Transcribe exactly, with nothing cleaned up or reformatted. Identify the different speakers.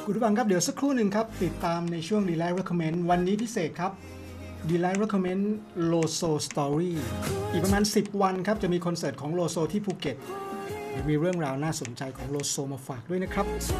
Speaker 1: คุณผู้ฟังครับเดี๋ยวสักครู่หนึ่งครับติดตามในช่วง Delight Recommend วันนี้พิเศษครับ Delight Recommend Loso Story อีกประมาณสิบวันครับจะมีคอนเสิร์ตของโลโซที่ภูเก็ตมีเรื่องราวน่าสนใจของโลโซมาฝากด้วยนะครับ